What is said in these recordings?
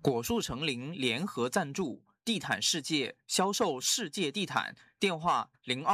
果树成林联合赞助，地毯世界销售世界地毯，电话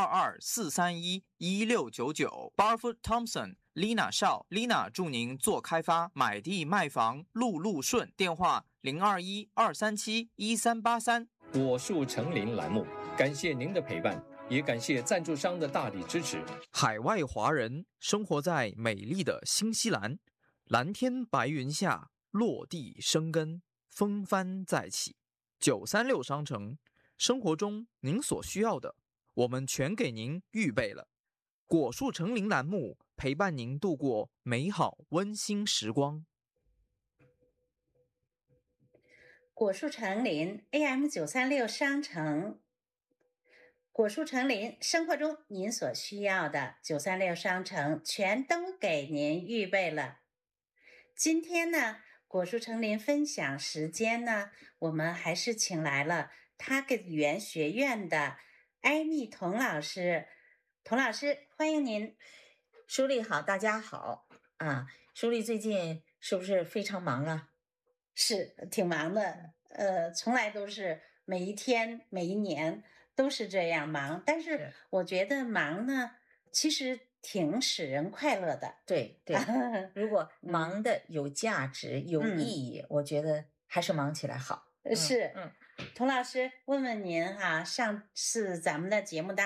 022-431-1699。Barfoot Thompson Lina 邵 Lina 祝您做开发，买地卖房路路顺，电话021-237-1383。 果树成林栏目，感谢您的陪伴，也感谢赞助商的大力支持。 海外华人生活在美丽的新西兰，蓝天白云下落地生根，风帆再起。936商城，生活中您所需要的，我们全给您预备了。果树成林栏目陪伴您度过美好温馨时光。 果树成林 AM936 商城，果树成林，生活中您所需要的936商城全都给您预备了。今天呢，果树成林分享时间呢，我们还是请来了Target语言学院的艾蜜童老师。童老师，欢迎您。 舒丽好，大家好啊！舒丽最近是不是非常忙啊？ 是挺忙的，从来都是每一天每一年都是这样忙，但是我觉得忙呢，其实挺使人快乐的。 对对，如果忙的有价值、有意义，我觉得还是忙起来好。 是，童老师，问问您哈，上次咱们的节目当